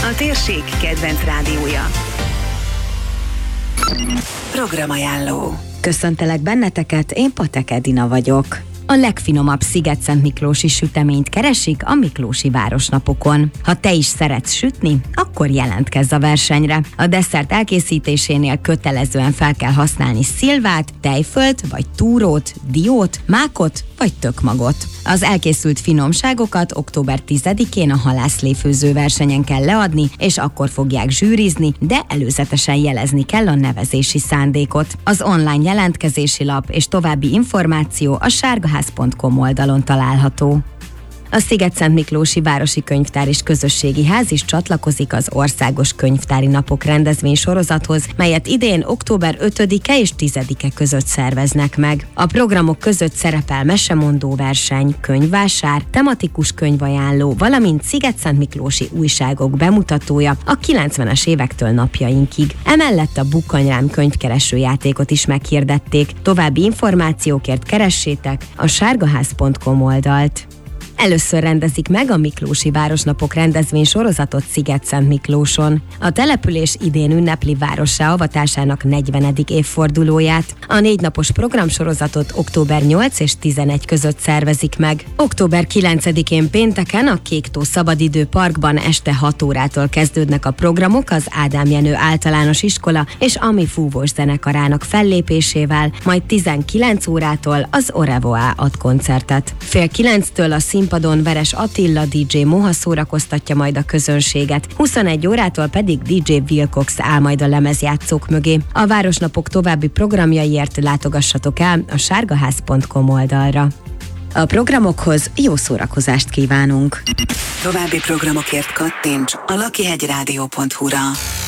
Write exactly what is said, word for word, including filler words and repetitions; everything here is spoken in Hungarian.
a térség kedvenc rádiója. Programajánló. Köszöntelek benneteket, én Patek Edina vagyok. A legfinomabb szigetszentmiklósi süteményt keresik a miklósi városnapokon. Ha te is szeretsz sütni, akkor jelentkezz a versenyre. A desszert elkészítésénél kötelezően fel kell használni szilvát, tejfölt vagy túrót, diót, mákot vagy tökmagot. Az elkészült finomságokat október tizedikén a halászléfőző versenyen kell leadni, és akkor fogják zsűrizni, de előzetesen jelezni kell a nevezési szándékot. Az online jelentkezési lap és további információ a sárgaház pont com oldalon található. A Szigetszentmiklósi Városi Könyvtár és Közösségi Ház is csatlakozik az Országos Könyvtári Napok rendezvény sorozathoz, melyet idén október ötödike és tizedike között szerveznek meg. A programok között szerepel mesemondó verseny, könyvvásár, tematikus könyvajánló, valamint szigetszentmiklósi újságok bemutatója a kilencvenes évektől napjainkig. Emellett a Bukkanyrám könyvkereső játékot is meghirdették. További információkért keressétek a sárgaház pont com oldalt. Először rendezik meg a Miklósi Városnapok rendezvény sorozatot Szigetszentmiklóson. A település idén ünnepli várossá avatásának negyvenedik évfordulóját. A négy napos programsorozatot október nyolc és tizenegy között szervezik meg. október kilencedikén pénteken a Kéktó Szabadidő Parkban este hat órától kezdődnek a programok az Ádám Jenő Általános Iskola és Ami Fúvós Zenekarának fellépésével, majd tizenkilenc órától az Orevoa ad koncertet. Fél kilenctől a színpadon Veres Attila dé dzsé Moha szórakoztatja majd a közönséget, huszonegy órától pedig dé dzsé Wilcox áll majd a lemezjátszók mögé. A Városnapok további programjaiért látogassatok el a sárgaház pont com oldalra. A programokhoz jó szórakozást kívánunk! További programokért kattints a lakihegyrádió pont hu-ra.